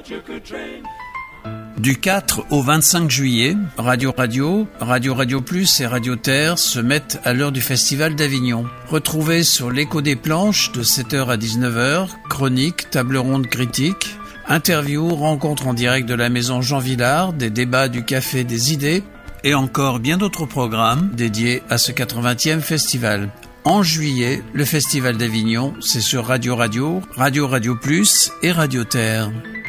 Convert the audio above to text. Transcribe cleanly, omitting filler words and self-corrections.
Du 4 au 25 juillet, Radio Radio Plus et Radio Terre se mettent à l'heure du Festival d'Avignon. Retrouvez sur l'Écho des Planches de 7h à 19h, chroniques, table ronde critique, interviews, rencontres en direct de la maison Jean Villard, des débats du Café des Idées et encore bien d'autres programmes dédiés à ce 80e festival. En juillet, le Festival d'Avignon, c'est sur Radio Radio Plus et Radio Terre.